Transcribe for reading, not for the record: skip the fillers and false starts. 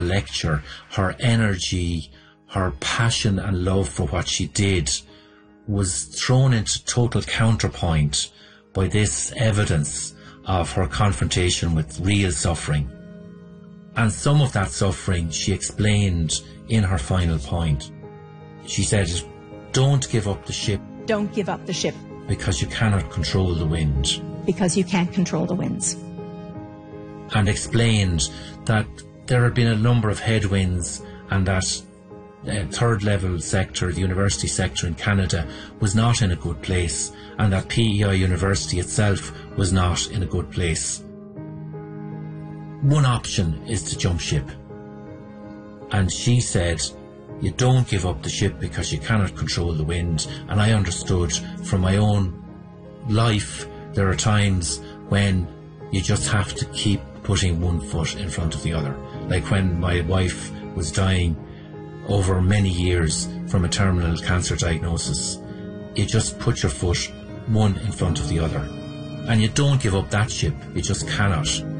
lecture, her energy, her passion and love for what she did was thrown into total counterpoint by this evidence of her confrontation with real suffering. And some of that suffering she explained in her final point. She said, don't give up the ship. Don't give up the ship. Because you cannot control the wind. Because you can't control the winds. And explained that there had been a number of headwinds and that third level sector, the university sector in Canada, was not in a good place, and that PEI University itself was not in a good place. One option is to jump ship. And she said, you don't give up the ship because you cannot control the wind. And I understood from my own life, there are times when you just have to keep putting one foot in front of the other. Like when my wife was dying over many years from a terminal cancer diagnosis, you just put your foot one in front of the other. And you don't give up that ship, you just cannot.